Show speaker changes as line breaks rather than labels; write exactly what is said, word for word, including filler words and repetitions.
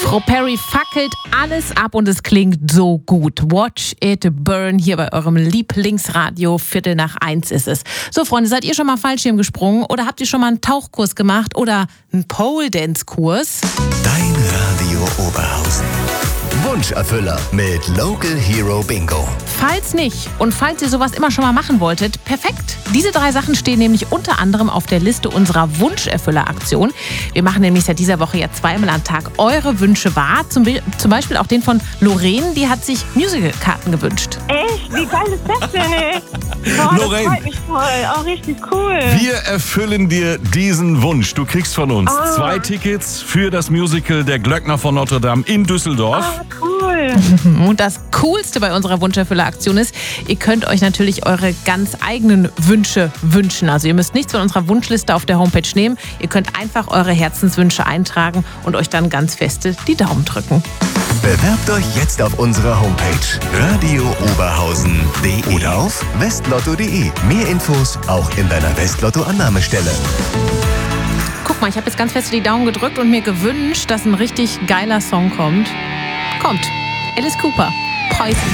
Frau Perry fackelt alles ab und es klingt so gut. Watch it burn hier bei eurem Lieblingsradio. Viertel nach eins ist es. So, Freunde, seid ihr schon mal Fallschirm gesprungen oder habt ihr schon mal einen Tauchkurs gemacht oder einen Pole-Dance-Kurs?
Dein Radio Oberhausen. Wunscherfüller mit Local Hero Bingo.
Falls nicht und falls ihr sowas immer schon mal machen wolltet, perfekt. Diese drei Sachen stehen nämlich unter anderem auf der Liste unserer Wunscherfüller-Aktion. Wir machen nämlich seit dieser Woche ja zweimal am Tag eure Wünsche wahr. Zum, Be- zum Beispiel auch den von Lorraine, die hat sich Musical-Karten gewünscht.
Echt? Wie geil ist das denn, ey? Boah,
Lorraine.
Das freut mich voll. Auch richtig cool.
Wir erfüllen dir diesen Wunsch. Du kriegst von uns
Ah.
zwei Tickets für das Musical Der Glöckner von Notre Dame in Düsseldorf.
Ah, cool.
Und das Coolste bei unserer Wunscherfüller-Aktion ist, ihr könnt euch natürlich eure ganz eigenen Wünsche wünschen. Also ihr müsst nichts von unserer Wunschliste auf der Homepage nehmen. Ihr könnt einfach eure Herzenswünsche eintragen und euch dann ganz feste die Daumen drücken.
Bewerbt euch jetzt auf unserer Homepage radio oberhausen punkt de oder auf westlotto punkt de. Mehr Infos auch in deiner Westlotto-Annahmestelle.
Guck mal, ich habe jetzt ganz fest die Daumen gedrückt und mir gewünscht, dass ein richtig geiler Song kommt. Kommt. Alice Cooper. Poison.